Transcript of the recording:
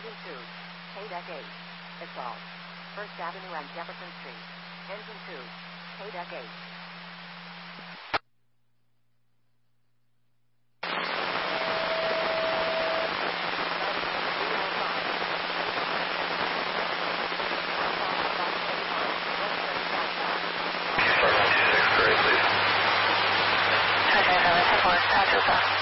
Engine 2. KDEC 8. Assault. First Avenue and Jefferson Street. Engine 2. KDEC 8. Okay, 10-4, Patrick.